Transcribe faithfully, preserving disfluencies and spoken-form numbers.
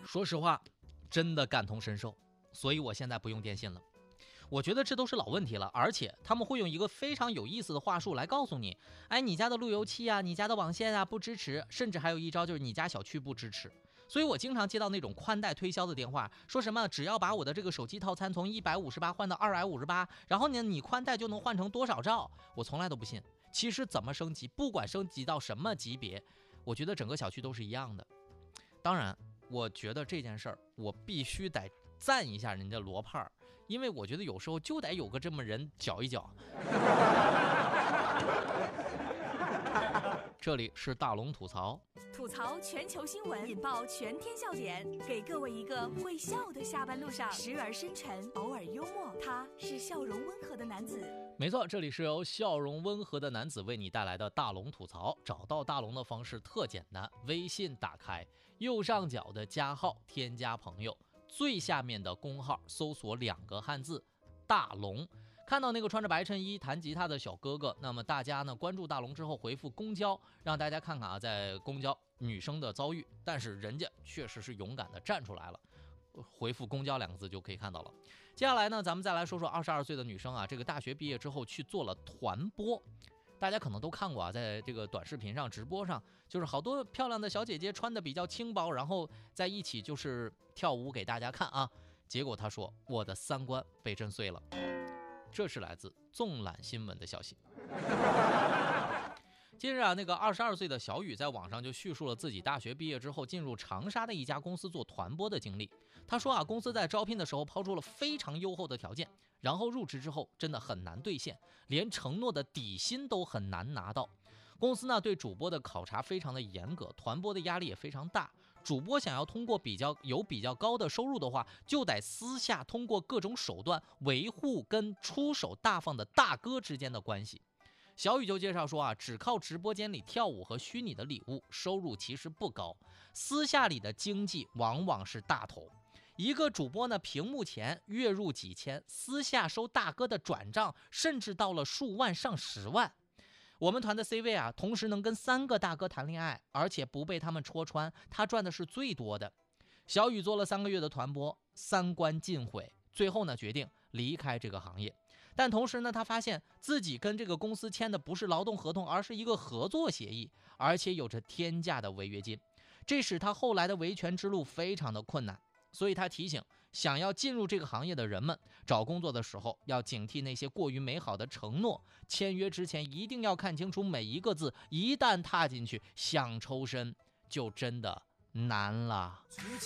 说实话，真的感同身受，所以我现在不用电信了。我觉得这都是老问题了，而且他们会用一个非常有意思的话术来告诉你，哎，你家的路由器啊，你家的网线啊不支持，甚至还有一招就是你家小区不支持。所以我经常接到那种宽带推销的电话，说什么只要把我的这个手机套餐从一百五十八换到二百五十八，然后呢你宽带就能换成多少兆，我从来都不信。其实怎么升级，不管升级到什么级别，我觉得整个小区都是一样的。当然我觉得这件事儿我必须得赞一下人家罗胖，因为我觉得有时候就得有个这么人搅一搅。这里是大龙吐槽， 吐槽全球新闻，引爆全天笑点，给各位一个会笑的下班路上，时而深沉，偶尔幽默，他是笑容温和的男子。 没错，这里是由笑容温和的男子为你带来的大龙吐槽。找到大龙的方式特简单，微信打开右上角的加号，添加朋友，最下面的公号搜索两个汉字大龙，看到那个穿着白衬衣弹吉他的小哥哥，那么大家呢关注大龙之后回复公交，让大家看看啊在公交女生的遭遇，但是人家确实是勇敢的站出来了，回复公交两个字就可以看到了。接下来呢咱们再来说说二十二岁的女生啊，这个大学毕业之后去做了团播，大家可能都看过啊，在这个短视频上直播上，就是好多漂亮的小姐姐穿的比较轻薄，然后在一起就是跳舞给大家看啊。结果她说我的三观被震碎了，这是来自纵览新闻的消息。近日啊，那个二十二岁的小雨在网上就叙述了自己大学毕业之后进入长沙的一家公司做团播的经历。他说啊，公司在招聘的时候抛出了非常优厚的条件，然后入职之后真的很难兑现，连承诺的底薪都很难拿到。公司呢对主播的考察非常的严格，团播的压力也非常大。主播想要通过比较有比较高的收入的话，就得私下通过各种手段维护跟出手大方的大哥之间的关系。小雨就介绍说啊，只靠直播间里跳舞和虚拟的礼物，收入其实不高，私下里的经济往往是大头。一个主播呢，屏幕前月入几千，私下收大哥的转账，甚至到了数万上十万。我们团的 C 位啊，同时能跟三个大哥谈恋爱，而且不被他们戳穿，他赚的是最多的。小雨做了三个月的团播，三观尽毁，最后呢决定离开这个行业。但同时呢，他发现自己跟这个公司签的不是劳动合同，而是一个合作协议，而且有着天价的违约金，这使他后来的维权之路非常的困难。所以他提醒想要进入这个行业的人们，找工作的时候要警惕那些过于美好的承诺，签约之前一定要看清楚每一个字，一旦踏进去想抽身就真的难了。